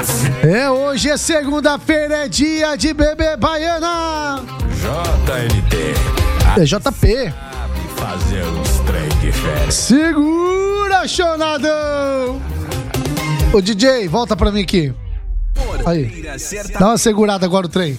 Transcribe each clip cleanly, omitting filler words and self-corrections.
Hoje é segunda-feira, é dia de bebê baiana. JNT. JP. Fazer uns trem diferentes. Segura, chonadão. Ô DJ, volta pra mim aqui. Aí, dá uma segurada agora o trem.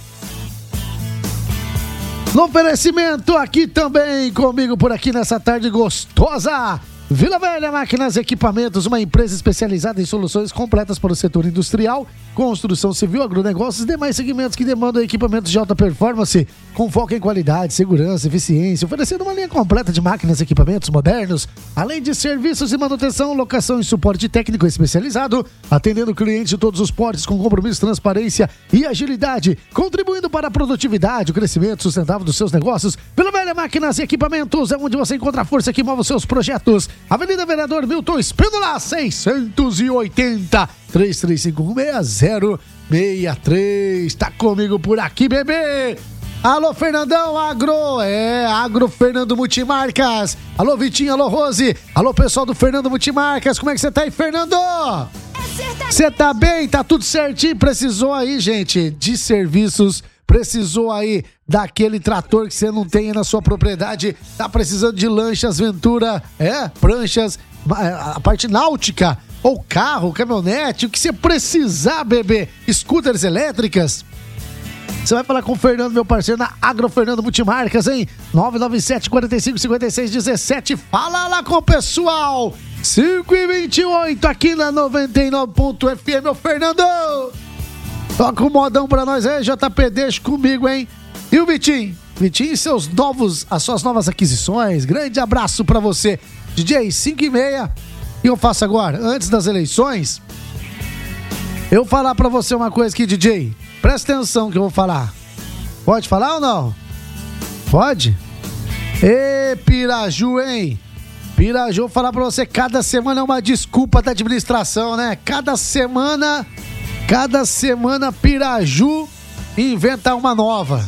No oferecimento aqui também, comigo por aqui nessa tarde gostosa. Vila Velha Máquinas e Equipamentos, uma empresa especializada em soluções completas para o setor industrial, construção civil, agronegócios e demais segmentos que demandam equipamentos de alta performance, com foco em qualidade, segurança, eficiência, oferecendo uma linha completa de máquinas e equipamentos modernos, além de serviços de manutenção, locação e suporte técnico especializado, atendendo clientes de todos os portes com compromisso, transparência e agilidade, contribuindo para a produtividade, o crescimento sustentável dos seus negócios. Vila Velha Máquinas e Equipamentos é onde você encontra a força que move os seus projetos. Avenida Vereador Milton Espíndola, 680, 33516063. Tá comigo por aqui, bebê. Alô, Fernandão, Agro Fernando Multimarcas. Alô, Vitinho, alô, Rose. Alô, pessoal do Fernando Multimarcas. Como é que você tá aí, Fernando? Você tá bem? Tá tudo certinho? Precisou aí, gente, de serviços. Precisou aí daquele trator que você não tem aí na sua propriedade. Tá precisando de lanchas, Ventura, pranchas, a parte náutica, ou carro, caminhonete, o que você precisar, bebê. Scooters elétricas. Você vai falar com o Fernando, meu parceiro, na Agro Fernando Multimarcas, hein? 997-45-56-17. Fala lá com o pessoal. 5h28 aqui na 99.fm, meu Fernando. Toca um modão pra nós aí, JP, deixa comigo, hein? E o Vitinho? Vitinho e as suas novas aquisições. Grande abraço pra você. DJ, 5h30. E eu faço agora, antes das eleições, eu falar pra você uma coisa aqui, DJ. Presta atenção que eu vou falar. Pode falar ou não? Pode? Ê, Piraju, hein? Piraju, vou falar pra você, cada semana é uma desculpa da administração, né? Cada semana Piraju inventa uma nova.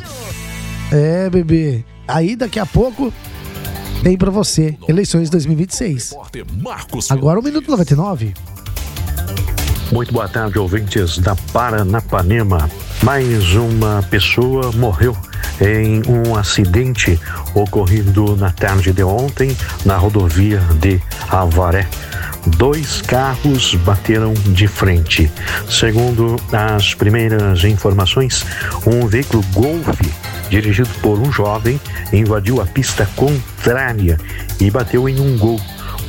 Bebê. Aí daqui a pouco tem pra você eleições 2026. Agora 1:99. Muito boa tarde, ouvintes da Paranapanema. Mais uma pessoa morreu em um acidente ocorrido na tarde de ontem na rodovia de Avaré. 2 carros bateram de frente. Segundo as primeiras informações, um veículo Golf, dirigido por um jovem, invadiu a pista contrária e bateu em um Gol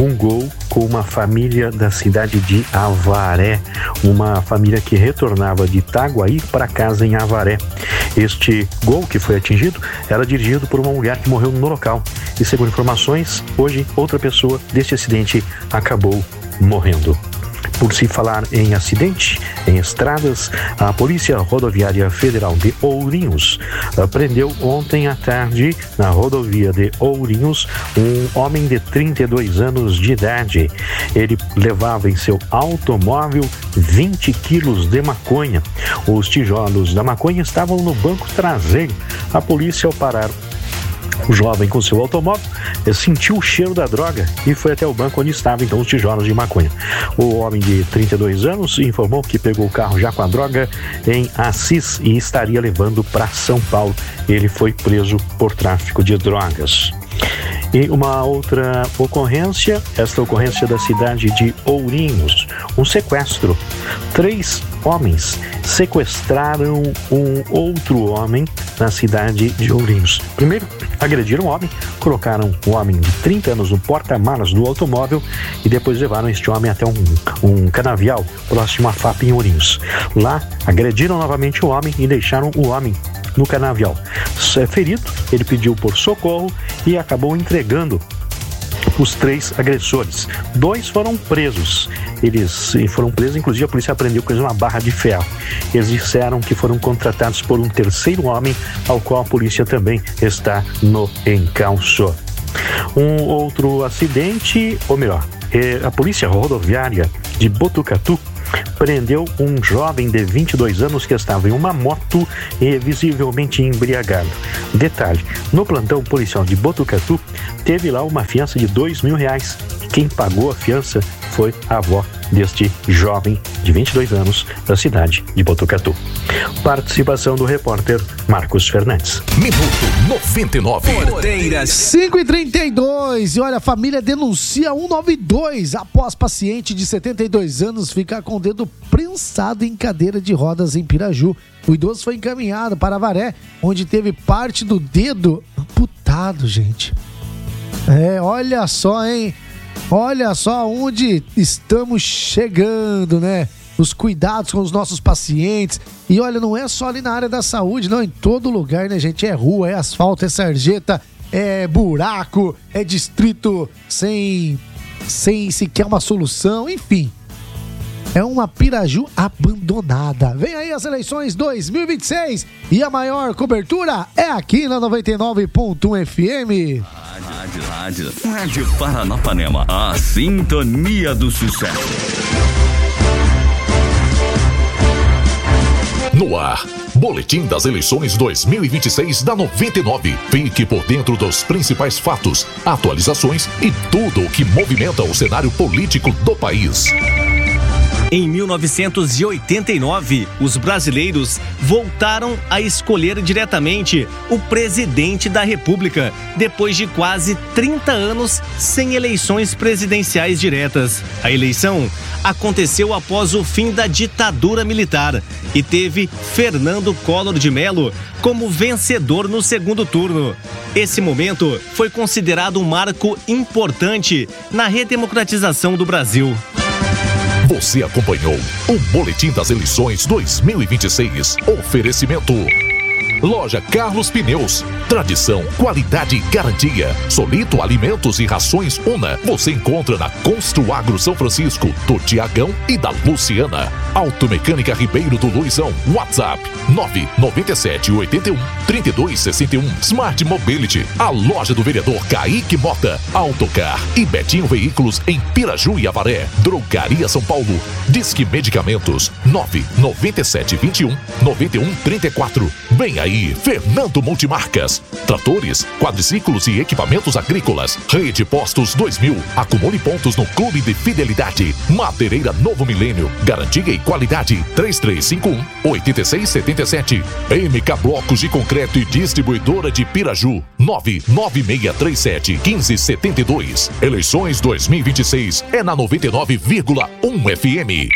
com uma família da cidade de Avaré, uma família que retornava de Itaguaí para casa em Avaré. Este Gol que foi atingido era dirigido por uma mulher que morreu no local e, segundo informações, hoje outra pessoa deste acidente acabou morrendo. Por se falar em acidente em estradas, a Polícia Rodoviária Federal de Ourinhos prendeu ontem à tarde, na rodovia de Ourinhos, um homem de 32 anos de idade. Ele levava em seu automóvel 20 quilos de maconha. Os tijolos da maconha estavam no banco traseiro. A polícia, ao parar o jovem com seu automóvel, sentiu o cheiro da droga e foi até o banco onde estavam então os tijolos de maconha. O homem de 32 anos informou que pegou o carro já com a droga em Assis e estaria levando para São Paulo. Ele foi preso por tráfico de drogas. E uma outra ocorrência, esta ocorrência da cidade de Ourinhos, um sequestro. 3 homens sequestraram um outro homem na cidade de Ourinhos. Primeiro, agrediram o homem, colocaram o homem de 30 anos no porta-malas do automóvel e depois levaram este homem até um canavial próximo à FAP em Ourinhos. Lá, agrediram novamente o homem e deixaram o homem no canavial. Ferido, ele pediu por socorro e acabou entregando os 3 agressores. 2 foram presos. Eles foram presos, inclusive a polícia apreendeu com eles uma barra de ferro. Eles disseram que foram contratados por um terceiro homem, ao qual a polícia também está no encalço. Um outro acidente, ou melhor, a Polícia Rodoviária de Botucatu prendeu um jovem de 22 anos que estava em uma moto e visivelmente embriagado. Detalhe, no plantão policial de Botucatu, teve lá uma fiança de R$2.000. Quem pagou a fiança foi a avó deste jovem de 22 anos da cidade de Botucatu. Participação do repórter Marcos Fernandes. Minuto 99. 5h32. E olha, a família denuncia 192 após paciente de 72 anos ficar com o dedo prensado em cadeira de rodas em Piraju. O idoso foi encaminhado para Avaré, onde teve parte do dedo amputado, gente. Olha só, hein? Olha só onde estamos chegando, né? Os cuidados com os nossos pacientes. E olha, não é só ali na área da saúde, não. Em todo lugar, né, gente? É rua, é asfalto, é sarjeta, é buraco, é distrito sem sequer uma solução, enfim. É uma Piraju abandonada. Vem aí as eleições 2026 e a maior cobertura é aqui na 99.1 FM. Rádio Paranapanema, a sintonia do sucesso. No ar, Boletim das Eleições 2026 da 99. Fique por dentro dos principais fatos, atualizações e tudo o que movimenta o cenário político do país. Em 1989, os brasileiros voltaram a escolher diretamente o presidente da República, depois de quase 30 anos sem eleições presidenciais diretas. A eleição aconteceu após o fim da ditadura militar e teve Fernando Collor de Mello como vencedor no segundo turno. Esse momento foi considerado um marco importante na redemocratização do Brasil. Você acompanhou o Boletim das Eleições 2026. Oferecimento: Loja Carlos Pneus. Tradição, qualidade e garantia. Solito Alimentos e Rações Una. Você encontra na Construagro São Francisco, do Tiagão e da Luciana. Automecânica Ribeiro do Luizão. WhatsApp 997 81 32 61. Smart Mobility. A loja do vereador Kaique Mota. Autocar e Betinho Veículos em Piraju e Avaré. Drogaria São Paulo. Disque Medicamentos 997 21 91 34. Vem aí, Fernando Multimarcas. Tratores, quadriciclos e equipamentos agrícolas. Rede Postos 2000. Acumule pontos no Clube de Fidelidade. Madeireira Novo Milênio. Garantia e qualidade. 3351-8677. MK Blocos de Concreto e Distribuidora de Piraju. 99637-1572. Eleições 2026 é na 99,1 FM.